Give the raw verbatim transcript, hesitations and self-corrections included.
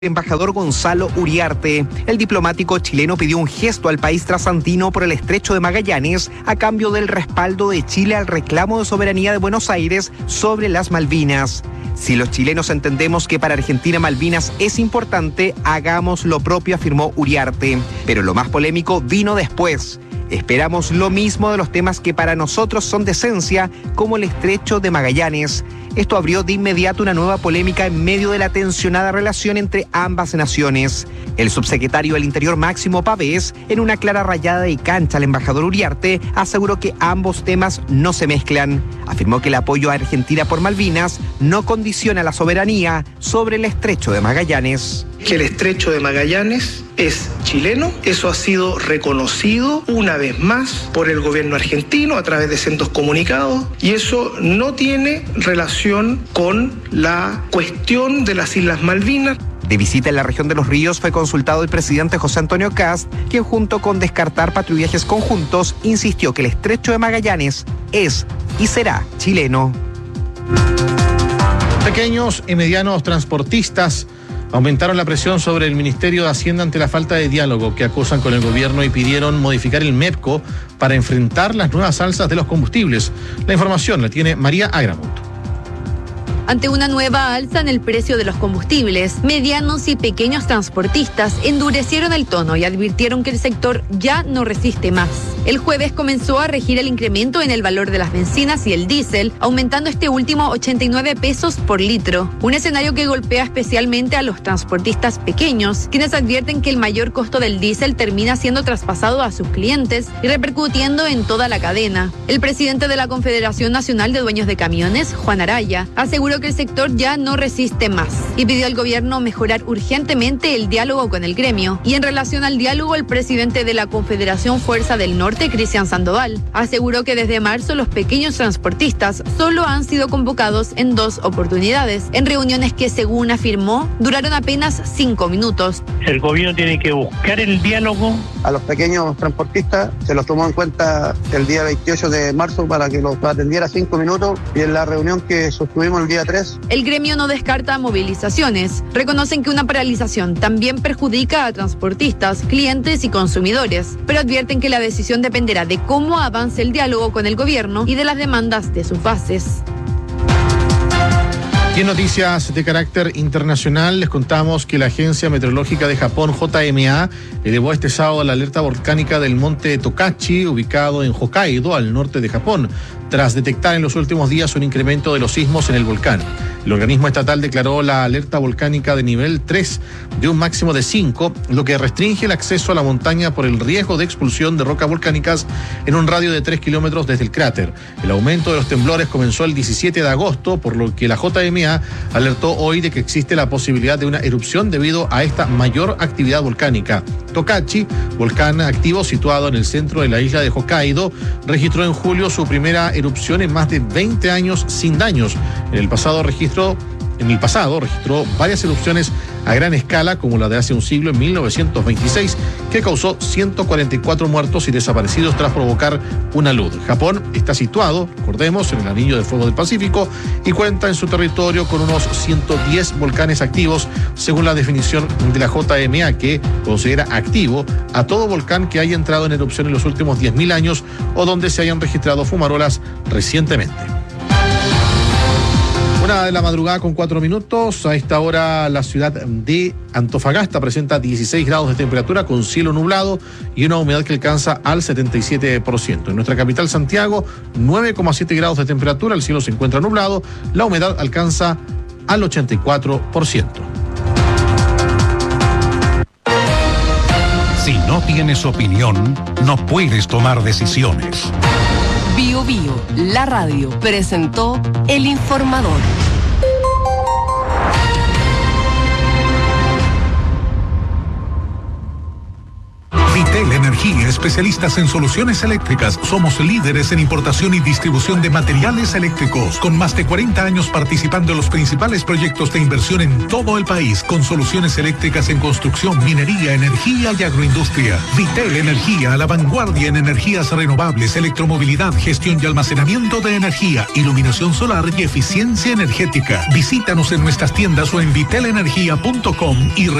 Embajador Gonzalo Uriarte. El diplomático chileno pidió un gesto al país trasandino por el estrecho de Magallanes a cambio del respaldo de Chile al reclamo de soberanía de Buenos Aires sobre las Malvinas. Si los chilenos entendemos que para Argentina Malvinas es importante, hagamos lo propio, afirmó Uriarte. Pero lo más polémico vino después. Esperamos lo mismo de los temas que para nosotros son de esencia, como el estrecho de Magallanes. Esto abrió de inmediato una nueva polémica en medio de la tensionada relación entre ambas naciones. El subsecretario del Interior Máximo Pavés, en una clara rayada de cancha al embajador Uriarte, aseguró que ambos temas no se mezclan. Afirmó que el apoyo a Argentina por Malvinas no condiciona la soberanía sobre el estrecho de Magallanes. Que el estrecho de Magallanes es chileno, eso ha sido reconocido una vez más por el gobierno argentino a través de sendos comunicados, y eso no tiene relación con la cuestión de las Islas Malvinas. De visita en la región de Los Ríos fue consultado el presidente José Antonio Kast, quien junto con descartar patrullajes conjuntos insistió que el estrecho de Magallanes es y será chileno. Pequeños y medianos transportistas aumentaron la presión sobre el Ministerio de Hacienda ante la falta de diálogo que acusan con el gobierno y pidieron modificar el MEPCO para enfrentar las nuevas alzas de los combustibles. La información la tiene María Agramonto. Ante una nueva alza en el precio de los combustibles, medianos y pequeños transportistas endurecieron el tono y advirtieron que el sector ya no resiste más. El jueves comenzó a regir el incremento en el valor de las bencinas y el diésel, aumentando este último ochenta y nueve pesos por litro. Un escenario que golpea especialmente a los transportistas pequeños, quienes advierten que el mayor costo del diésel termina siendo traspasado a sus clientes y repercutiendo en toda la cadena. El presidente de la Confederación Nacional de Dueños de Camiones, Juan Araya, aseguró que el sector ya no resiste más y pidió al gobierno mejorar urgentemente el diálogo con el gremio. Y en relación al diálogo, el presidente de la Confederación Fuerza del Norte, Cristian Sandoval, aseguró que desde marzo los pequeños transportistas solo han sido convocados en dos oportunidades, en reuniones que, según afirmó, duraron apenas cinco minutos. El gobierno tiene que buscar el diálogo. A los pequeños transportistas se los tomó en cuenta el día veintiocho de marzo para que los atendiera cinco minutos, y en la reunión que sostuvimos el día tres. El gremio no descarta movilizaciones. Reconocen que una paralización también perjudica a transportistas, clientes y consumidores, pero advierten que la decisión dependerá de cómo avance el diálogo con el gobierno y de las demandas de sus bases. Y en noticias de carácter internacional les contamos que la Agencia Meteorológica de Japón, J M A, elevó este sábado la alerta volcánica del monte Tokachi, ubicado en Hokkaido, al norte de Japón, tras detectar en los últimos días un incremento de los sismos en el volcán. El organismo estatal declaró la alerta volcánica de nivel tres de un máximo de cinco, lo que restringe el acceso a la montaña por el riesgo de expulsión de rocas volcánicas en un radio de tres kilómetros desde el cráter. El aumento de los temblores comenzó el diecisiete de agosto, por lo que la J M A alertó hoy de que existe la posibilidad de una erupción debido a esta mayor actividad volcánica. Tokachi, volcán activo situado en el centro de la isla de Hokkaido, registró en julio su primera erupción en más de veinte años sin daños. En el pasado registró En el pasado registró varias erupciones a gran escala, como la de hace un siglo en mil novecientos veintiséis, que causó ciento cuarenta y cuatro muertos y desaparecidos tras provocar una luz. Japón está situado, recordemos, en el anillo de fuego del Pacífico y cuenta en su territorio con unos ciento diez volcanes activos, según la definición de la J M A, que considera activo a todo volcán que haya entrado en erupción en los últimos diez mil años o donde se hayan registrado fumarolas recientemente. Una de la madrugada con cuatro minutos. A esta hora la ciudad de Antofagasta presenta dieciséis grados de temperatura con cielo nublado y una humedad que alcanza al setenta y siete por ciento. En nuestra capital Santiago, nueve coma siete grados de temperatura, el cielo se encuentra nublado, la humedad alcanza al ochenta y cuatro por ciento. Si no tienes opinión, no puedes tomar decisiones. Bio Bio, la radio, presentó El Informador. Vitel Energía. Energía, especialistas en soluciones eléctricas. Somos líderes en importación y distribución de materiales eléctricos, con más de cuarenta años participando en los principales proyectos de inversión en todo el país, con soluciones eléctricas en construcción, minería, energía y agroindustria. Vitel Energía, a la vanguardia en energías renovables, electromovilidad, gestión y almacenamiento de energía, iluminación solar y eficiencia energética. Visítanos en nuestras tiendas o en vitel energía punto com y